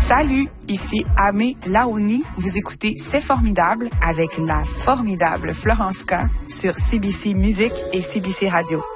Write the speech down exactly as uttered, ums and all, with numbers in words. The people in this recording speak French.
Salut, ici Amé Laouni. Vous écoutez C'est formidable avec la formidable Florence K sur C B C Musique et C B C Radio.